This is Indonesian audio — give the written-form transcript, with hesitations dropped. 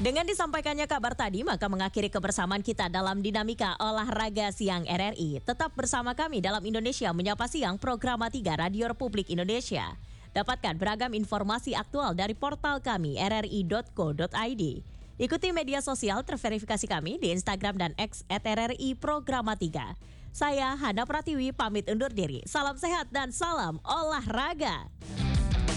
Dengan disampaikannya kabar tadi, maka mengakhiri kebersamaan kita dalam Dinamika Olahraga Siang RRI. Tetap bersama kami dalam Indonesia Menyapa Siang, Program 3 Radio Republik Indonesia. Dapatkan beragam informasi aktual dari portal kami rri.co.id. Ikuti media sosial terverifikasi kami di Instagram dan X @RRI Programa 3. Saya Hana Pratiwi pamit undur diri. Salam sehat dan salam olahraga.